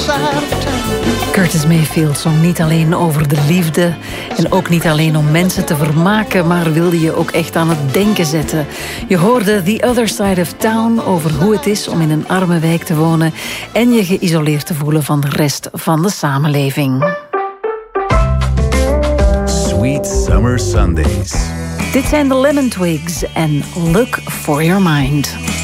side of town. Curtis Mayfield zong niet alleen over de liefde en ook niet alleen om mensen te vermaken, maar wilde je ook echt aan het denken zetten. Je hoorde The Other Side of Town over hoe het is om in een arme wijk te wonen en je geïsoleerd te voelen van de rest van de samenleving. Sweet Summer Sundays. Dit zijn de Lemon Twigs en Look for Your Mind.